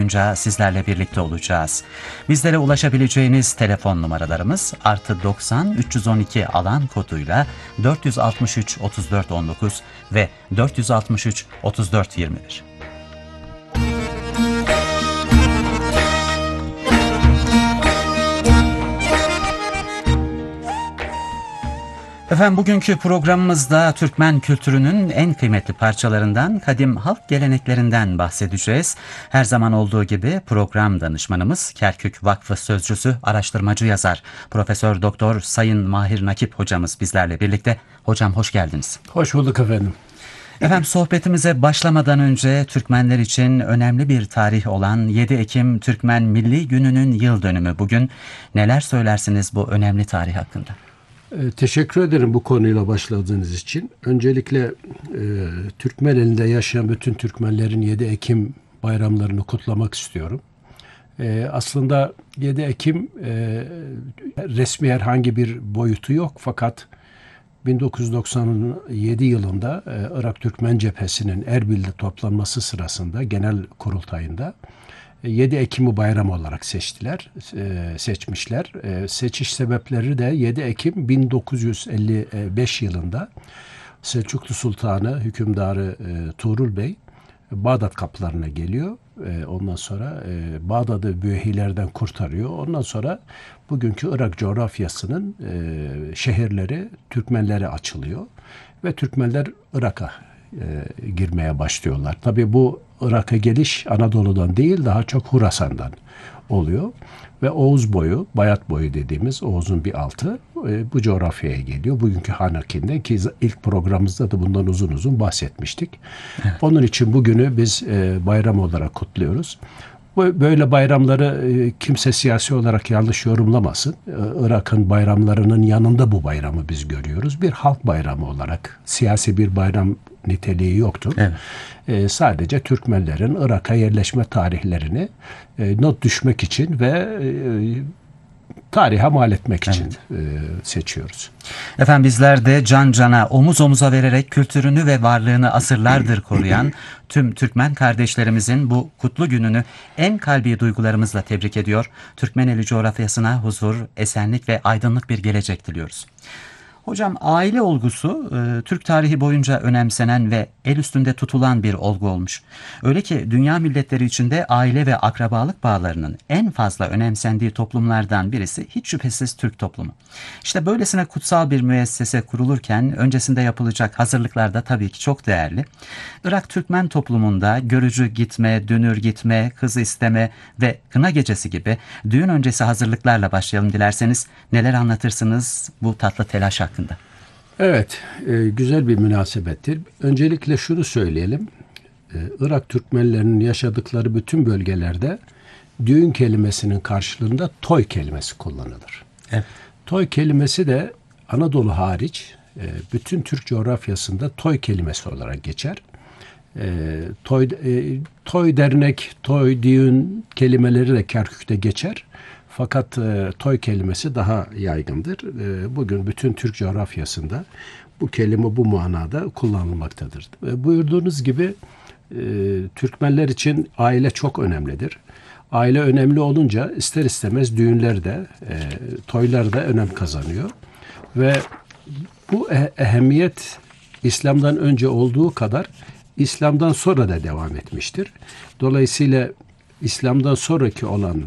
boyunca sizlerle birlikte olacağız. Bizlere ulaşabileceğiniz telefon numaralarımız +90 312 alan koduyla 463 34 19 ve 463 34 21. Efendim, bugünkü programımızda Türkmen kültürünün en kıymetli parçalarından, kadim halk geleneklerinden bahsedeceğiz. Her zaman olduğu gibi program danışmanımız Kerkük Vakfı Sözcüsü, araştırmacı yazar Profesör Doktor Sayın Mahir Nakip hocamız bizlerle birlikte. Hocam hoş geldiniz. Hoş bulduk efendim. Efendim, sohbetimize başlamadan önce Türkmenler için önemli bir tarih olan 7 Ekim Türkmen Milli Günü'nün yıl dönümü bugün. Neler söylersiniz bu önemli tarih hakkında? Teşekkür ederim bu konuyla başladığınız için. Öncelikle Türkmenelinde yaşayan bütün Türkmenlerin 7 Ekim bayramlarını kutlamak istiyorum. Aslında 7 Ekim resmi herhangi bir boyutu yok, fakat 1997 yılında Irak Türkmen Cephesi'nin Erbil'de toplanması sırasında genel kurultayında 7 Ekim'i bayram olarak seçmişler. Seçiş sebepleri de 7 Ekim 1955 yılında Selçuklu Sultanı, hükümdarı Tuğrul Bey Bağdat kapılarına geliyor. Ondan sonra Bağdat'ı Büyühilerden kurtarıyor. Ondan sonra bugünkü Irak coğrafyasının şehirleri Türkmenlere açılıyor ve Türkmenler Irak'a girmeye başlıyorlar. Tabii bu Irak'a geliş Anadolu'dan değil, daha çok Horasan'dan oluyor. Ve Oğuz boyu, Bayat boyu dediğimiz Oğuz'un bir altı bu coğrafyaya geliyor. Bugünkü Hanakin'den, ki ilk programımızda da bundan uzun uzun bahsetmiştik. Evet. Onun için bugünü biz bayram olarak kutluyoruz. Böyle bayramları kimse siyasi olarak yanlış yorumlamasın. Irak'ın bayramlarının yanında bu bayramı biz görüyoruz. Bir halk bayramı olarak, siyasi bir bayram niteliği yoktur. Evet. Sadece Türkmenlerin Irak'a yerleşme tarihlerini not düşmek için ve tarihe mal etmek için seçiyoruz. Efendim, bizler de can cana, omuz omuza vererek kültürünü ve varlığını asırlardır koruyan tüm Türkmen kardeşlerimizin bu kutlu gününü en kalbi duygularımızla tebrik ediyor. Türkmeneli coğrafyasına huzur, esenlik ve aydınlık bir gelecek diliyoruz. Hocam, aile olgusu Türk tarihi boyunca önemsenen ve el üstünde tutulan bir olgu olmuş. Öyle ki dünya milletleri içinde aile ve akrabalık bağlarının en fazla önemsendiği toplumlardan birisi hiç şüphesiz Türk toplumu. İşte böylesine kutsal bir müessese kurulurken öncesinde yapılacak hazırlıklar da tabii ki çok değerli. Irak Türkmen toplumunda görücü gitme, dünür gitme, kız isteme ve kına gecesi gibi düğün öncesi hazırlıklarla başlayalım dilerseniz. Neler anlatırsınız bu tatlı telaş hakkında? Evet, güzel bir münasebettir. Öncelikle şunu söyleyelim. Irak Türkmenlerinin yaşadıkları bütün bölgelerde düğün kelimesinin karşılığında toy kelimesi kullanılır. Evet. Toy kelimesi de Anadolu hariç bütün Türk coğrafyasında toy kelimesi olarak geçer. Toy dernek, toy düğün kelimeleri de Kerkük'te geçer. Fakat toy kelimesi daha yaygındır. Bugün bütün Türk coğrafyasında bu kelime bu manada kullanılmaktadır. Buyurduğunuz gibi Türkmenler için aile çok önemlidir. Aile önemli olunca ister istemez düğünler de, toylar da önem kazanıyor. Ve bu ehemmiyet İslam'dan önce olduğu kadar İslam'dan sonra da devam etmiştir. Dolayısıyla İslam'dan sonraki olan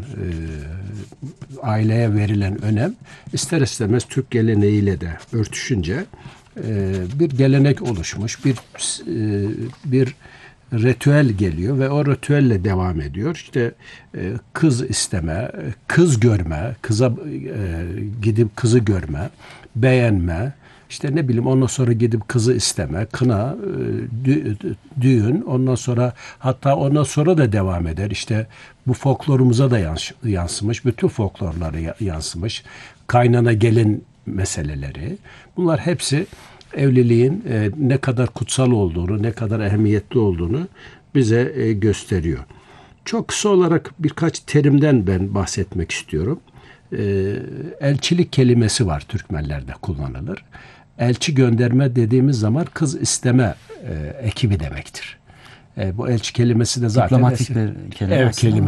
aileye verilen önem ister istemez Türk geleneğiyle de örtüşünce bir gelenek oluşmuş, bir ritüel geliyor ve o ritüelle devam ediyor. İşte kız isteme, kız görme, gidip kızı görme, beğenme, İşte ne bileyim, ondan sonra gidip kızı isteme, kına, düğün, ondan sonra hatta ondan sonra da devam eder. İşte bu folklorumuza da yansımış, bütün folklorlara yansımış. Kaynana gelin meseleleri. Bunlar hepsi evliliğin ne kadar kutsal olduğunu, ne kadar ehemmiyetli olduğunu bize gösteriyor. Çok kısa olarak birkaç terimden ben bahsetmek istiyorum. Elçilik kelimesi var, Türkmenlerde kullanılır. Elçi gönderme dediğimiz zaman kız isteme ekibi demektir. Bu elçi kelimesi de zaten diplomatik bir kelime. Evet, kelime.